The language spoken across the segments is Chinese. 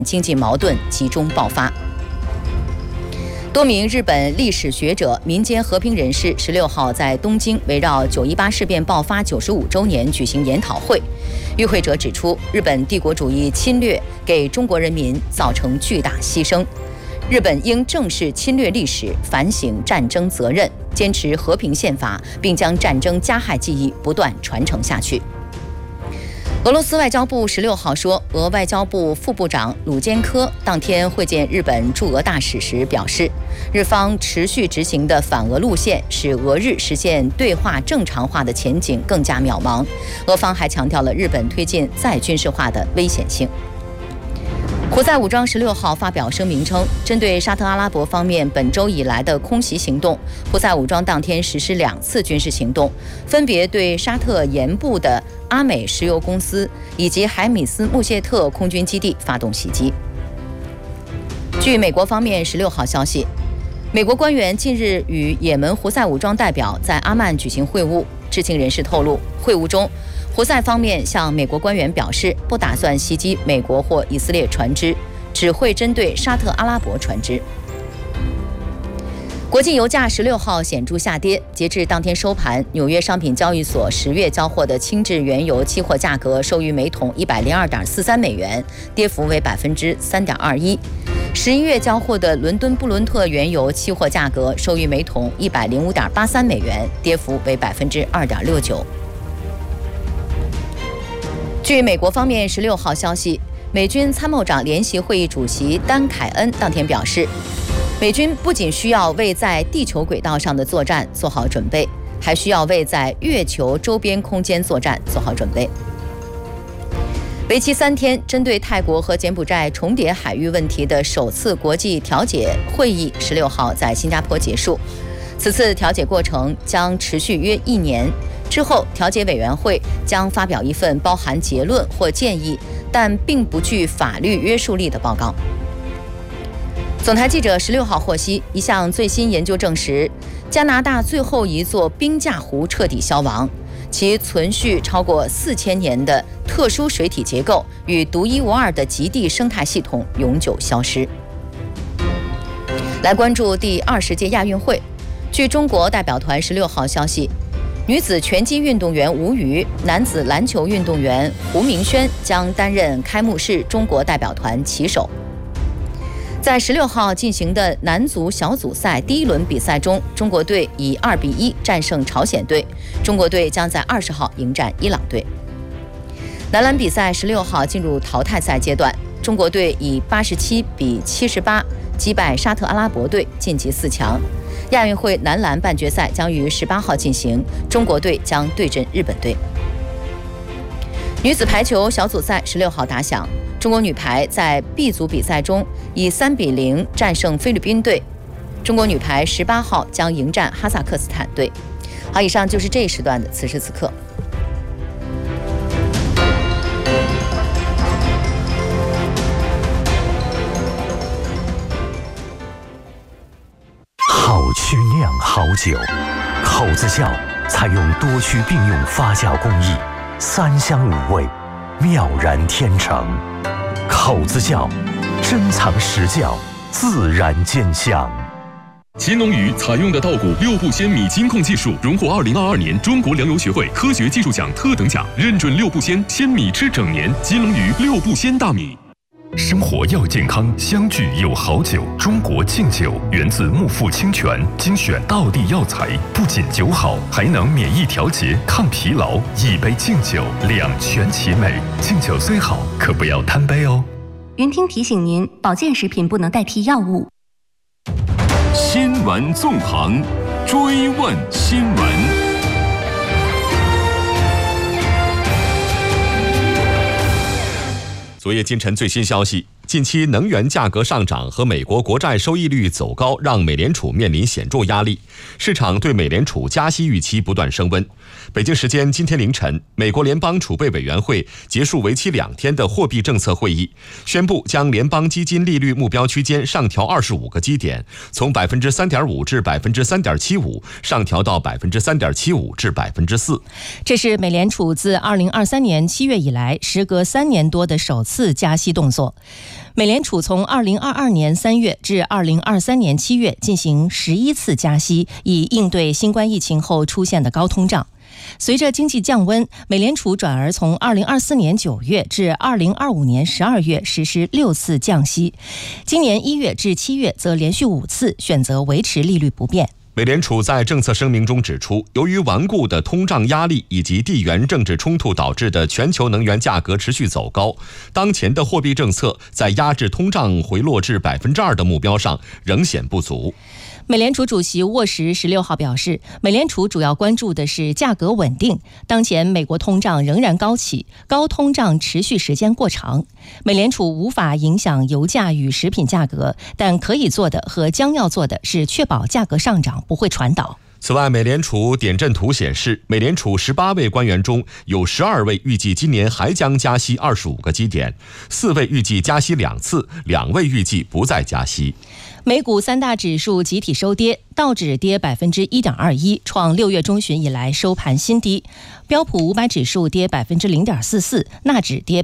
经济矛盾集中爆发。多名日本历史学者、民间和平人士16号在东京围绕918事变爆发95周年举行研讨会。与会者指出，日本帝国主义侵略给中国人民造成巨大牺牲，日本应正视侵略历史，反省战争责任，坚持和平宪法，并将战争加害记忆不断传承下去。俄罗斯外交部16号说，俄外交部副部长鲁坚科当天会见日本驻俄大使时表示，日方持续执行的反俄路线使俄日实现对话正常化的前景更加渺茫。俄方还强调了日本推进再军事化的危险性。胡塞武装16号发表声明称，针对沙特阿拉伯方面本周以来的空袭行动，胡塞武装当天实施2次军事行动，分别对沙特盐部的阿美石油公司以及海米斯穆谢特空军基地发动袭击。据美国方面16号消息，美国官员近日与也门胡塞武装代表在阿曼举行会晤，知情人士透露，会晤中胡塞方面向美国官员表示，不打算袭击美国或以色列船只，只会针对沙特阿拉伯船只。国际油价16号显著下跌，截至当天收盘，纽约商品交易所10月交货的轻质原油期货价格收于每桶102.43美元，跌幅为3.21%。11月交货的伦敦布伦特原油期货价格收于每桶105.83美元，跌幅为2.69%。据美国方面16号消息，美军参谋长联席会议主席丹·凯恩当天表示，美军不仅需要为在地球轨道上的作战做好准备，还需要为在月球周边空间作战做好准备。为期3天，针对泰国和柬埔寨重叠海域问题的首次国际调解会议16号在新加坡结束。此次调解过程将持续约1年，之后调解委员会将发表一份包含结论或建议，但并不具法律约束力的报告。总台记者16号获悉，一项最新研究证实，加拿大最后一座冰架湖彻底消亡，其存续超过4000年的特殊水体结构与独一无二的极地生态系统永久消失。来关注第20届亚运会，据中国代表团16号消息，女子拳击运动员吴瑜、男子篮球运动员胡明轩将担任开幕式中国代表团旗手。在16号进行的男足小组赛第1轮比赛中，中国队以2-1战胜朝鲜队，中国队将在20号迎战伊朗队。男篮比赛16号进入淘汰赛阶段，中国队以87-78击败沙特阿拉伯队晋级4强。亚运会男篮半决赛将于18号进行，中国队将对阵日本队。女子排球小组赛16号打响，中国女排在 B 组比赛中以3-0战胜菲律宾队，中国女排18号将迎战哈萨克斯坦队。好，以上就是这一时段的此时此刻。 好曲酿好酒，口子窖采用多区并用发酵工艺，3香5味，妙然天成。口子窖，珍藏实窖，自然见香。 乾隆鱼采用的稻谷6步鲜米金控技术，荣获2022年中国粮油学会科学技术奖特等奖，认准6步鲜，鲜米吃整年。金龙鱼6步鲜大米。 生活要健康，相聚有好酒。中国敬酒源自木富清泉，精选道地药材，不仅酒好，还能免疫调节、抗疲劳。一杯敬酒，两全其美。敬酒虽好，可不要贪杯哦。 云听提醒您，保健食品不能代替药物。 新闻纵横，追问新闻。 昨夜今晨最新消息，近期能源价格上涨和美国国债收益率走高，让美联储面临显著压力，市场对美联储加息预期不断升温。北京时间今天凌晨，美国联邦储备委员会结束为期2天的货币政策会议，宣布将联邦基金利率目标区间上调25个基点，从 3.5% 至 3.75%上调到 3.75% 至 4%。 这是美联储自2023年7月以来时隔3年多的首次加息动作。 美联储从2022年3月至2023年7月进行11次加息，以应对新冠疫情后出现的高通胀。随着经济降温，美联储转而从2024年9月至2025年12月实施6次降息，今年1月至7月则连续5次选择维持利率不变。 美联储在政策声明中指出，由于顽固的通胀压力以及地缘政治冲突导致的全球能源价格持续走高，当前的货币政策在压制通胀回落至2%的目标上仍显不足。 美联储主席沃什16号表示，美联储主要关注的是价格稳定。当前美国通胀仍然高企，高通胀持续时间过长。美联储无法影响油价与食品价格，但可以做的和将要做的是确保价格上涨不会传导。 此外，美联储点阵图显示，美联储18位官员中有12位预计今年还将加息25个基点，4位预计加息2次，2位预计不再加息。 美股三大指数集体收跌，道指跌 1.21%， 创6月中旬以来收盘新低；标普500指数跌 0.44%， 纳指跌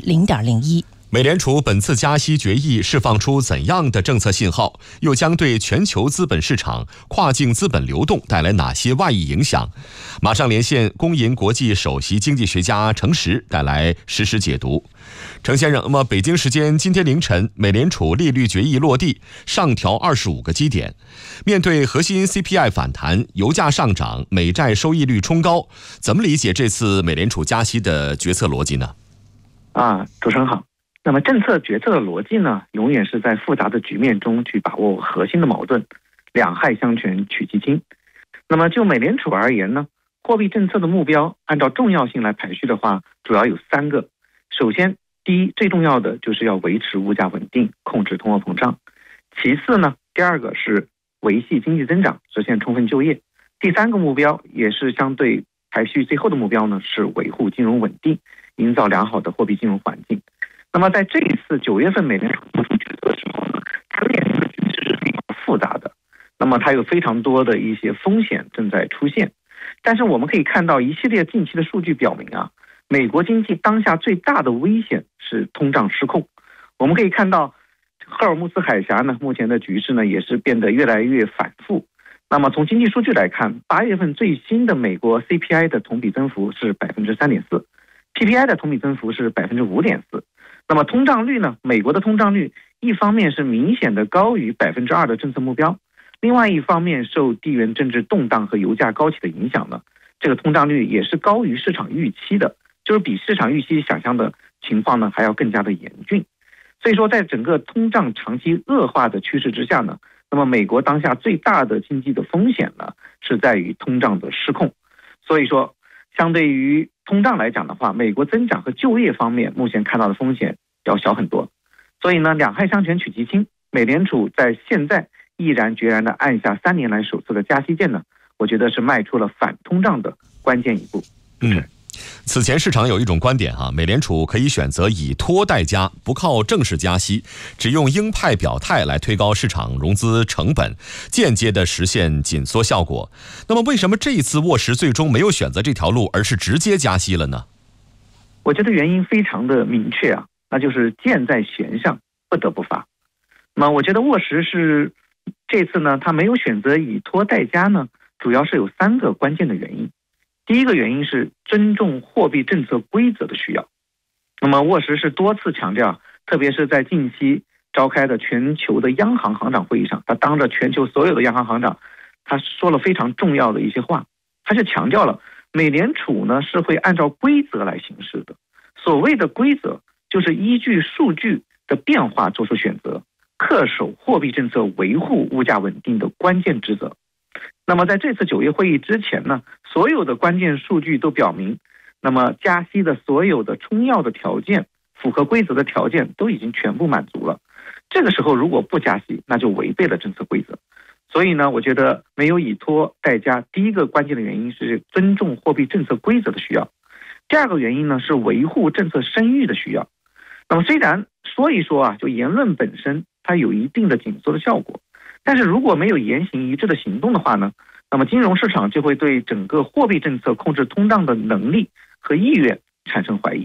0.01%。 美联储本次加息决议释放出怎样的政策信号？又将对全球资本市场、跨境资本流动带来哪些外溢影响？马上连线工银国际首席经济学家程实，带来实时解读。程先生，那么北京时间今天凌晨，美联储利率决议落地，上调25个基点。面对核心 CPI 反弹、油价上涨、美债收益率冲高，怎么理解这次美联储加息的决策逻辑呢？ 主持人好。那么政策决策的逻辑呢，永远是在复杂的局面中去把握核心的矛盾，两害相权取其轻。那么就美联储而言呢，货币政策的目标按照重要性来排序的话，主要有3个。首先，第一，最重要的就是要维持物价稳定，控制通货膨胀。其次呢，第2个是维系经济增长，实现充分就业。第3个目标也是相对排序最后的目标呢，是维护金融稳定，营造良好的货币金融环境。那么在这一次9月份美联储做出决策的时候呢，它面临的局势是非常复杂的，那么它有非常多的一些风险正在出现。但是我们可以看到一系列近期的数据表明美国经济当下最大的危险是通胀失控。我们可以看到赫尔木斯海峡呢，目前的局势呢也是变得越来越反复。那么从经济数据来看，8月份最新的美国 CPI 的同比增幅是 3.4%， PPI 的同比增幅是 5.4%。那么通胀率呢？美国的通胀率一方面是明显的高于 2% 的政策目标，另外一方面受地缘政治动荡和油价高企的影响呢，这个通胀率也是高于市场预期的，就是比市场预期想象的情况呢还要更加的严峻。所以说在整个通胀长期恶化的趋势之下呢，那么美国当下最大的经济的风险呢是在于通胀的失控。所以说相对于通胀来讲的话，美国增长和就业方面目前看到的风险要小很多。所以呢，两害相权取其轻，美联储在现在毅然决然地按下3年来首次的加息键呢，我觉得是迈出了反通胀的关键一步。 此前市场有一种观点美联储可以选择以拖代加，不靠正式加息，只用鹰派表态来推高市场融资成本，间接地实现紧缩效果。那么为什么这一次沃什最终没有选择这条路，而是直接加息了呢？ 我觉得原因非常的明确那就是箭在弦上，不得不发。那么我觉得沃什是这次呢，他没有选择以拖代加呢，主要是有3个关键的原因。第一个原因是尊重货币政策规则的需要。那么沃什是多次强调，特别是在近期召开的全球的央行行长会议上，他当着全球所有的央行行长，他说了非常重要的一些话。他是强调了美联储呢是会按照规则来行事的。所谓的规则就是依据数据的变化做出选择，恪守货币政策维护物价稳定的关键职责。那么在这次9月会议之前呢，所有的关键数据都表明，那么加息的所有的充要的条件，符合规则的条件都已经全部满足了。这个时候如果不加息，那就违背了政策规则。所以呢，我觉得没有以拖代加，第一个关键的原因是尊重货币政策规则的需要。第2个原因呢是维护政策声誉的需要。那么虽然说一说就言论本身它有一定的紧缩的效果，但是如果没有言行一致的行动的话呢，那么金融市场就会对整个货币政策控制通胀的能力和意愿产生怀疑，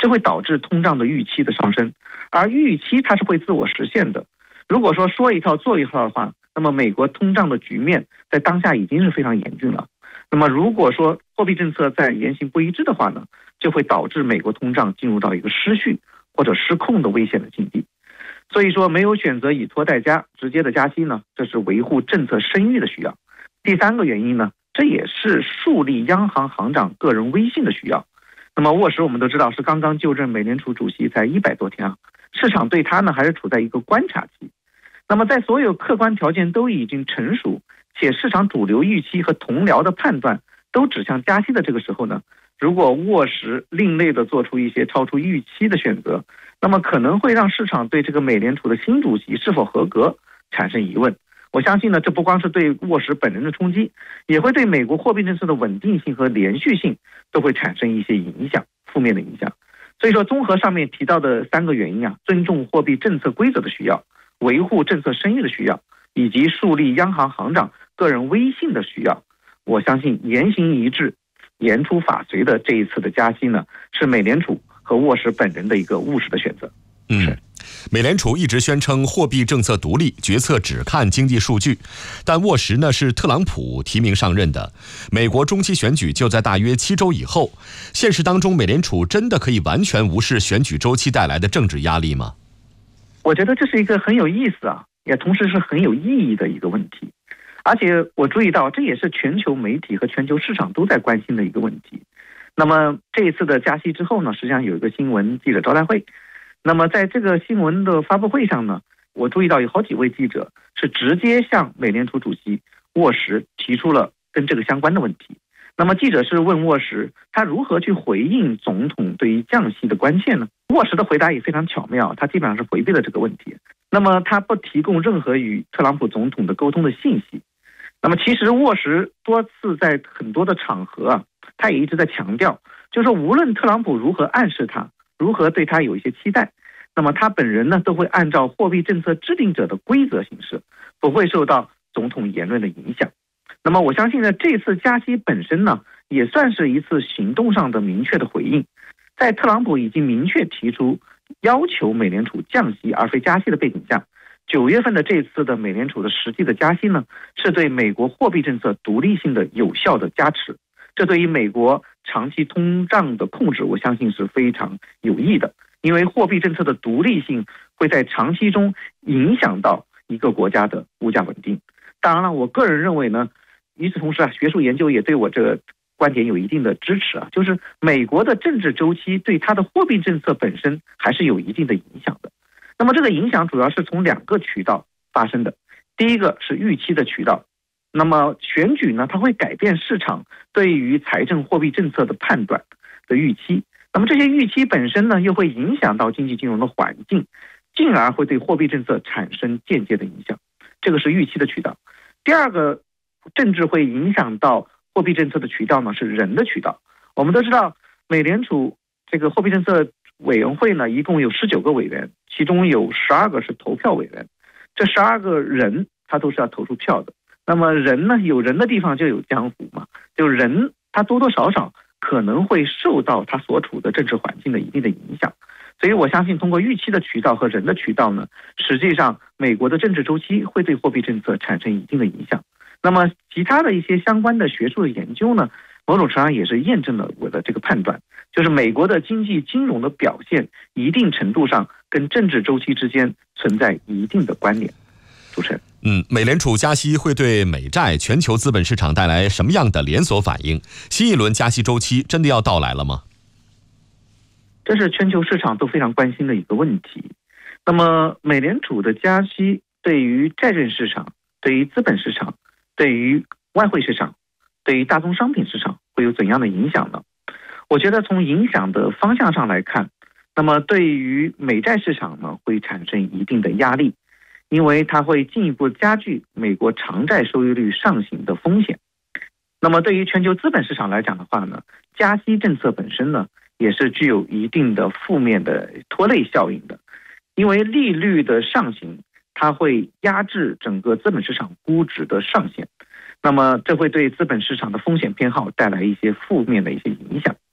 这会导致通胀的预期的上升，而预期它是会自我实现的。如果说一套做一套的话，那么美国通胀的局面在当下已经是非常严峻了。那么如果说货币政策在言行不一致的话呢，就会导致美国通胀进入到一个失序或者失控的危险的境地。所以说没有选择以拖代加，直接的加息呢，这是维护政策声誉的需要。第三个原因呢，这也是树立央行行长个人威信的需要。那么沃什我们都知道是刚刚就任美联储主席才100多天啊，市场对他呢还是处在一个观察期。那么在所有客观条件都已经成熟，且市场主流预期和同僚的判断都指向加息的这个时候呢，如果沃什另类的做出一些超出预期的选择，那么可能会让市场对这个美联储的新主席是否合格产生疑问。我相信呢，这不光是对沃什本人的冲击，也会对美国货币政策的稳定性和连续性都会产生一些影响，负面的影响。所以说，综合上面提到的3个原因啊，尊重货币政策规则的需要，维护政策声誉的需要，以及树立央行行长个人威信的需要，我相信言行一致、言出法随的这一次的加息呢，是美联储和沃什本人的一个务实的选择。 美联储一直宣称货币政策独立，决策只看经济数据，但沃什呢是特朗普提名上任的，美国中期选举就在大约7周以后，现实当中美联储真的可以完全无视选举周期带来的政治压力吗？ 我觉得这是一个很有意思啊，也同时是很有意义的一个问题。而且我注意到，这也是全球媒体和全球市场都在关心的一个问题。那么这一次的加息之后呢，实际上有一个新闻记者招待会。那么在这个新闻的发布会上呢，我注意到有好几位记者是直接向美联储主席沃什提出了跟这个相关的问题。那么记者是问沃什，他如何去回应总统对于降息的关切呢？沃什的回答也非常巧妙，他基本上是回避了这个问题。那么他不提供任何与特朗普总统的沟通的信息。那么其实沃什多次在很多的场合啊，他也一直在强调，就是说无论特朗普如何暗示他，如何对他有一些期待，那么他本人呢都会按照货币政策制定者的规则行事，不会受到总统言论的影响。那么我相信呢，这次加息本身呢，也算是一次行动上的明确的回应。在特朗普已经明确提出要求美联储降息而非加息的背景下，9月份的这次的美联储的实际的加息呢，是对美国货币政策独立性的有效的加持。这对于美国长期通胀的控制，我相信是非常有益的，因为货币政策的独立性会在长期中影响到一个国家的物价稳定。当然了，我个人认为呢，与此同时啊，学术研究也对我这个观点有一定的支持啊，就是美国的政治周期对它的货币政策本身还是有一定的影响的。那么这个影响主要是从2个渠道发生的。第一个是预期的渠道，那么选举呢，它会改变市场对于财政货币政策的判断的预期，那么这些预期本身呢，又会影响到经济金融的环境，进而会对货币政策产生间接的影响，这个是预期的渠道。第二个政治会影响到货币政策的渠道呢，是人的渠道。我们都知道，美联储这个货币政策委员会呢，一共有19个委员，其中有12个是投票委员，这12个人他都是要投出票的。那么人呢，有人的地方就有江湖嘛，就人他多多少少可能会受到他所处的政治环境的一定的影响。所以我相信通过预期的渠道和人的渠道呢，实际上美国的政治周期会对货币政策产生一定的影响。那么其他的一些相关的学术的研究呢，某种程度上也是验证了我的这个判断，就是美国的经济金融的表现一定程度上跟政治周期之间存在一定的关联。主持人， 美联储加息会对美债、全球资本市场带来什么样的连锁反应？新一轮加息周期真的要到来了吗？ 这是全球市场都非常关心的一个问题。那么美联储的加息对于债券市场、对于资本市场、对于外汇市场、对于大宗商品市场会有怎样的影响呢？我觉得从影响的方向上来看，那么对于美债市场呢，会产生一定的压力，因为它会进一步加剧美国长债收益率上行的风险。那么对于全球资本市场来讲的话呢，加息政策本身呢，也是具有一定的负面的拖累效应的，因为利率的上行，它会压制整个资本市场估值的上限，那么这会对资本市场的风险偏好带来一些负面的一些影响。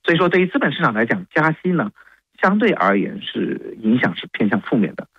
所以说，对于资本市场来讲，加息呢，相对而言是影响是偏向负面的。